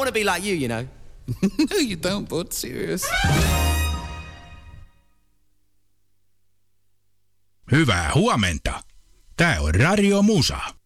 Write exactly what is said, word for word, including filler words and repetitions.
want to be like you, you know. No, you don't, bud. Serious. Hyvää huomenta. Tää on Radio Musa.